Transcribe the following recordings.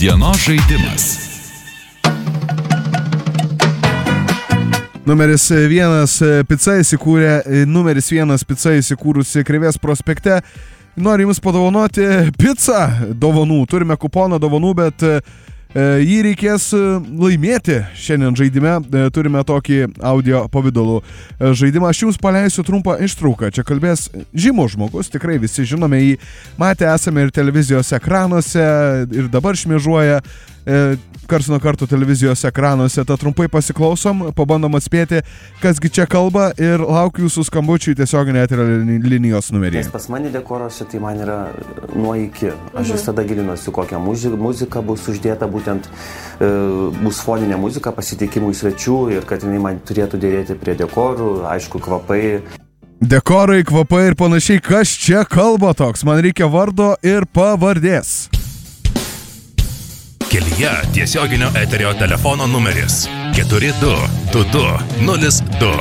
Dienos žaidimas. Numeris vienas pica įsikūrusi Krėvės prospekte. Noriu Jums padovanoti pizzą dovanų. Turime kuponą dovanų, bet jį reikės laimėti šiandien žaidime. Turime tokį audio pavidalų žaidimą. Aš Jums paleisiu trumpą ištrauką. Čia kalbės žymus žmogus, tikrai visi žinome jį. Matę esame ir televizijos ekranuose, ir dabar šmėžuoja karts nuo karto televizijos ekranuose. Tad trumpai pasiklausom, pabandom atspėti, kasgi čia kalba, ir laukiu Jūsų skambučių į tiesioginę eterio linijos numerį. Nes pas mane dekoruose tai man yra nuo iki. Aš visada gilinuosi, kokią muziką bus uždėta, būtent bus foninė muzika pasitikimui svečių ir kad jinai man turėtų dėrėti prie dekorų, aišku, kvapai. Dekorai, kvapai ir panašiai. Kas čia kalba toks? Man reikia vardo ir pavardės. Kelyje tiesioginio eterio telefono numeris 422202.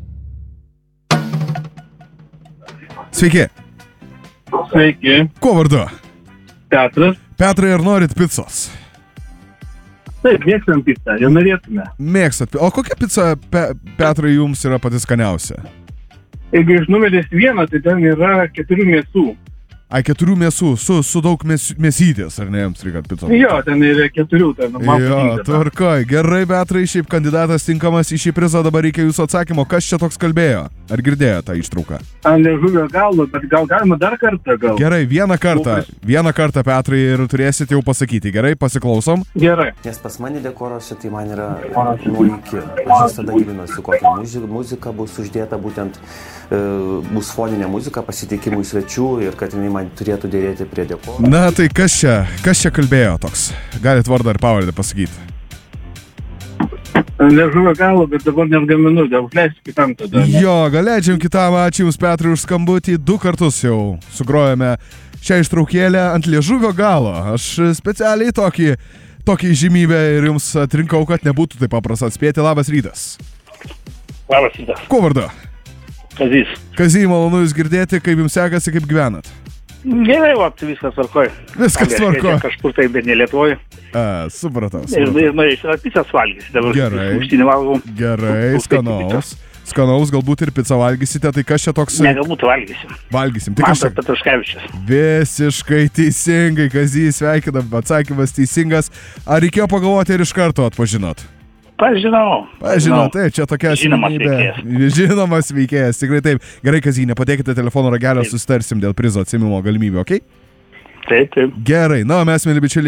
Sveiki. Sveiki. Kuo vardu? Petras. Petrai, ar norit picos? Taip, mėgstam pizzą, jau norėtume. Mėgstat. O kokia pica, Petrai, jums yra pati skaniausia? Jeigu iš numeris 1, tai ten yra 4 mėsų. 4 mėsų, su daug mėsytės, ar ne, jums reikia picos? Jo, ten yra 4, ten man Jo, patinka. tvarkoj. Gerai, Petrai, šiaip kandidatas tinkamas į šį prizą, dabar reikia Jūsų atsakymo. Kas čia toks kalbėjo? Ar girdėjo tą ištrauką? Ant liežuvio galo, bet gal galima dar kartą gal? Gerai, vieną kartą, Petrai, ir turėsit jau pasakyti. Gerai, pasiklausom. Gerai. Nes pas mane dekoruose tai man yra nuo iki. Aš visada gilinuosi, kokią muziką bus uždėta, būtent bus foninė muzika pasitikimui svečių ir kad jinai man turėtų dėrėti prie dekorų. Na, tai kas čia kalbėjo toks? Galit vardą ir pavardę pasakyti. Ant liežuvio galo, bet dabar negaminu, gal leisiu kitam tada. Jo, gal leidžiam kitam. Ačiū Jums, Petrai, už skambutį. 2 kartus jau sugrojame šią ištraukėlę ant liežuvio galo. Aš specialiai tokį žymybę ir Jums atrinkau, kad nebūtų taip paprasta atspėti. Labas rytas. Labas rytas. Kuo vardu? Kazys. Kazį, malonu Jūs girdėti, kaip Jums sekasi, kaip gyvenat. Gerai, viskas tvarkoj. Viskas tvarkoj. Kažkur tai, bet ne Lietuvoje. Supratau. Ir norėčiau pizzas valgyti. Dabar Gerai. Užtinį valgau. Gerai, skanaus. Skanaus, galbūt ir pizzą valgysite, tai kas čia toks? Ne, galbūt valgysim. Valgysim. Tai kas čia? Mantas Petruškevičius. Visiškai teisingai, Kazį, sveikinam, atsakymas teisingas. Ar reikėjo pagalvoti ir iš karto atpažinot? Pažinau. Taip, čia tokia Žinomas asmenybė. Žinomas veikėjas, tikrai taip. Gerai, Kazį, nepadėkite telefono ragelio, susitarsim dėl prizo atsiėmimo galimybių, okei? Taip. Gerai, na, mes, mieli bičiuliai,